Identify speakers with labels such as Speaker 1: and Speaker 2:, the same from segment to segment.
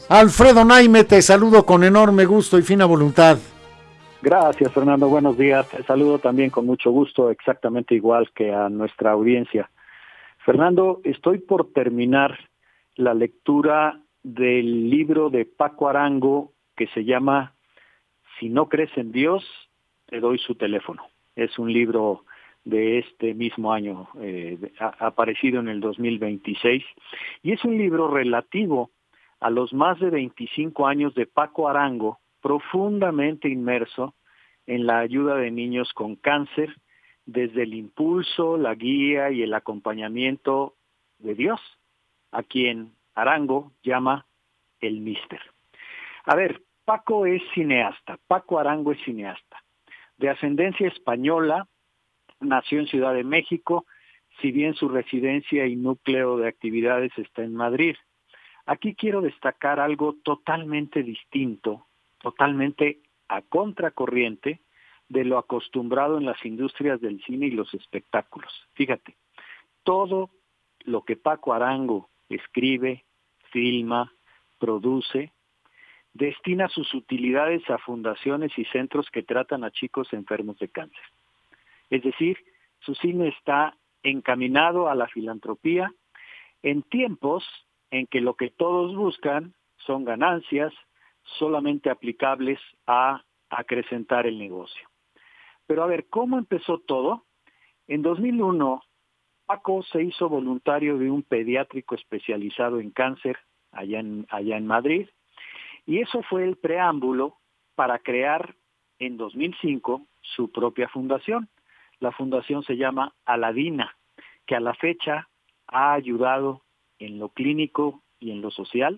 Speaker 1: Alfredo Naime, te saludo con enorme gusto y fina voluntad.
Speaker 2: Gracias, Fernando. Buenos días. Te saludo también con mucho gusto, exactamente igual que a nuestra audiencia. Fernando, estoy por terminar la lectura del libro de Paco Arango que se llama Si no crees en Dios, te doy su teléfono. Es un libro de este mismo año, aparecido en el 2026, y es un libro relativo a los más de 25 años de Paco Arango, profundamente inmerso en la ayuda de niños con cáncer, desde el impulso, la guía y el acompañamiento de Dios, a quien Arango llama el Míster. A ver, Paco es cineasta, Paco Arango es cineasta, de ascendencia española, nació en Ciudad de México, si bien su residencia y núcleo de actividades está en Madrid. Aquí quiero destacar algo totalmente distinto, totalmente a contracorriente de lo acostumbrado en las industrias del cine y los espectáculos. Fíjate, todo lo que Paco Arango escribe, filma, produce, destina sus utilidades a fundaciones y centros que tratan a chicos enfermos de cáncer. Es decir, su cine está encaminado a la filantropía en tiempos en que lo que todos buscan son ganancias solamente aplicables a acrecentar el negocio. Pero a ver, ¿cómo empezó todo? En 2001, Paco se hizo voluntario de un pediátrico especializado en cáncer allá en Madrid, y eso fue el preámbulo para crear en 2005 su propia fundación. La fundación se llama Aladina, que a la fecha ha ayudado en lo clínico y en lo social,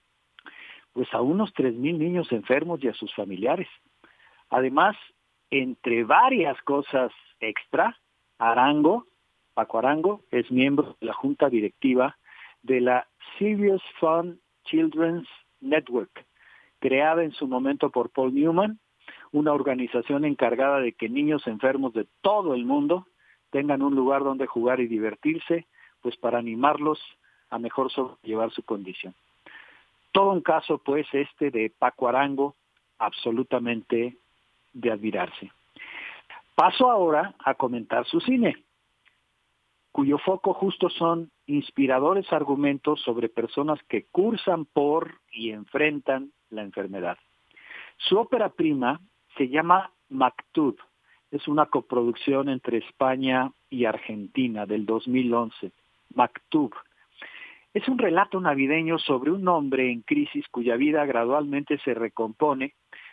Speaker 2: pues a unos 3,000 niños enfermos y a sus familiares. Además, entre varias cosas extra, Paco Arango, es miembro de la junta directiva de la Serious Fun Children's Network, creada en su momento por Paul Newman, una organización encargada de que niños enfermos de todo el mundo tengan un lugar donde jugar y divertirse, pues para animarlos a mejor sobrellevar su condición. Todo un caso, pues, este de Paco Arango, absolutamente de admirarse. Paso ahora a comentar su cine, cuyo foco justo son inspiradores argumentos sobre personas que cursan por y enfrentan la enfermedad. Su ópera prima se llama Maktub, es una coproducción entre España y Argentina del 2011. Maktub es un relato navideño sobre un hombre en crisis cuya vida gradualmente se recompone